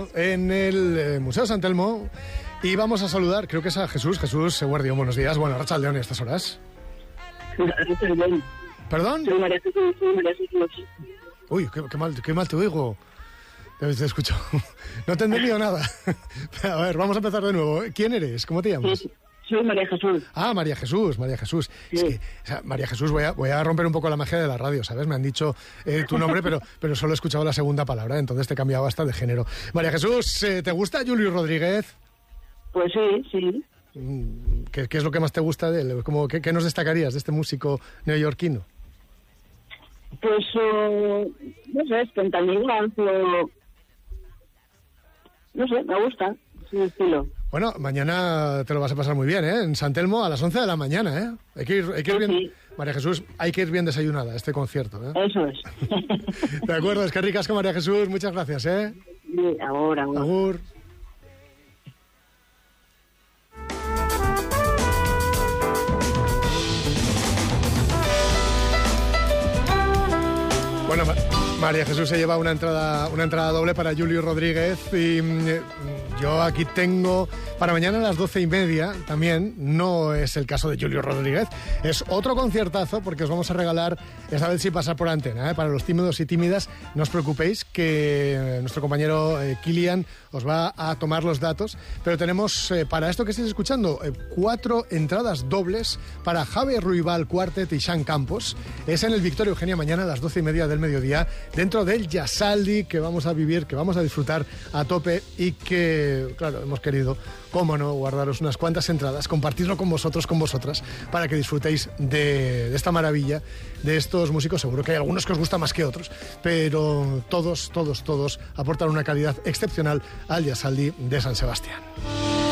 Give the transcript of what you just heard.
sábado en el Museo San Telmo y vamos a saludar, creo que es a Jesús Guardión. Buenos días. Bueno, Arratsaldeon a estas horas. ¿Perdón? Soy María Jesús. Uy, qué mal te oigo. Te escucho. No te he entendido nada. A ver, vamos a empezar de nuevo. ¿Quién eres? ¿Cómo te llamas? Sí, soy María Jesús. Ah, María Jesús. Sí. Es que, o sea, María Jesús, voy a romper un poco la magia de la radio, ¿sabes? Me han dicho tu nombre, pero solo he escuchado la segunda palabra, entonces te he cambiado hasta de género. María Jesús, ¿te gusta Julio Rodríguez? Pues sí. ¿Qué es lo que más te gusta de él? ¿Qué nos destacarías de este músico neoyorquino? Pues, no sé, espontaneidad, no sé, me gusta su estilo. Bueno, mañana te lo vas a pasar muy bien, ¿eh? En San Telmo a las 11 de la mañana, ¿eh? Hay que ir bien. Sí. María Jesús, hay que ir bien desayunada a este concierto, ¿eh? Eso es. De acuerdo, es que ricasco, María Jesús. Muchas gracias, ¿eh? Sí, ahora. Agur. Bueno, María Jesús se lleva una entrada doble para Julio Rodríguez y yo aquí tengo para mañana a las 12:30 también. No es el caso de Julio Rodríguez, es otro conciertazo porque os vamos a regalar, esta vez sin pasar por antena, para los tímidos y tímidas. No os preocupéis que nuestro compañero Kilian os va a tomar los datos, pero tenemos para esto que estáis escuchando 4 entradas dobles para Javier Ruibal Quartet y Sean Campos. Es en el Victoria Eugenia mañana a las 12:30 del mediodía, dentro del Yasaldi, que vamos a vivir, que vamos a disfrutar a tope y que, claro, hemos querido, cómo no, guardaros unas cuantas entradas, compartirlo con vosotros, con vosotras, para que disfrutéis de esta maravilla, de estos músicos. Seguro que hay algunos que os gustan más que otros, pero todos aportan una calidad excepcional al Yasaldi de San Sebastián.